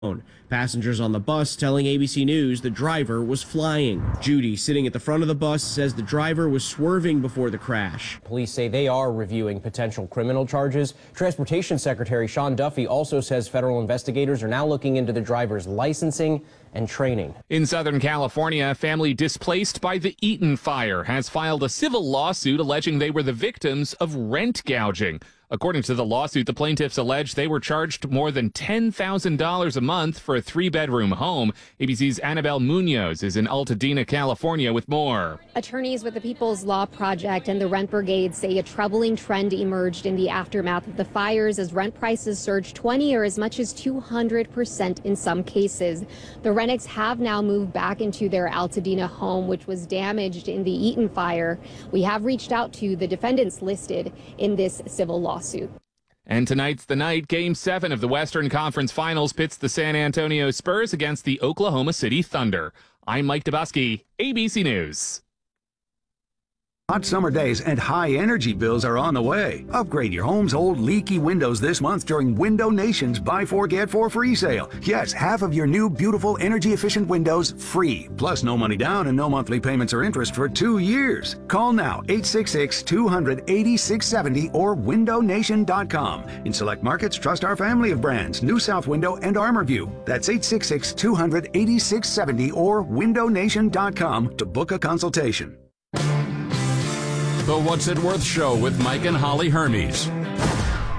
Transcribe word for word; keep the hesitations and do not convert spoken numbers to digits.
Passengers on the bus telling A B C News the driver was flying. Judy, sitting at the front of the bus, says the driver was swerving before the crash. Police say they are reviewing potential criminal charges. Transportation Secretary Sean Duffy also says federal investigators are now looking into the driver's licensing and training. In Southern California, a family displaced by the Eaton fire has filed a civil lawsuit alleging they were the victims of rent gouging. According to the lawsuit, the plaintiffs allege they were charged more than ten thousand dollars a month for a three-bedroom home. A B C's Annabelle Munoz is in Altadena, California with more. Attorneys with the People's Law Project and the Rent Brigade say a troubling trend emerged in the aftermath of the fires as rent prices surged twenty or as much as two hundred percent in some cases. The Rennicks have now moved back into their Altadena home, which was damaged in the Eaton fire. We have reached out to the defendants listed in this civil lawsuit. And tonight's the night. Game seven of the Western Conference Finals pits the San Antonio Spurs against the Oklahoma City Thunder. I'm Mike Dubusky, A B C News. Hot summer days and high energy bills are on the way. Upgrade your home's old leaky windows this month during Window Nation's Buy Four Get Four free sale. Yes, half of your new beautiful energy efficient windows free. Plus no money down and no monthly payments or interest for two years. Call now eight six six, two hundred, eighty-six seventy or window nation dot com. In select markets, trust our family of brands, New South Window and Armorview. That's eight six six, two hundred, eighty-six seventy or window nation dot com to book a consultation. The What's It Worth Show with Mike and Holly Hermes.